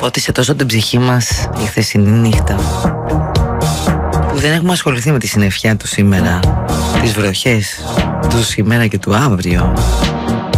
φώτισε τόσο την ψυχή μας η χθεσινή νύχτα, που δεν έχουμε ασχοληθεί με τη συννεφιά του σήμερα, τις βροχές του σήμερα και του αύριο.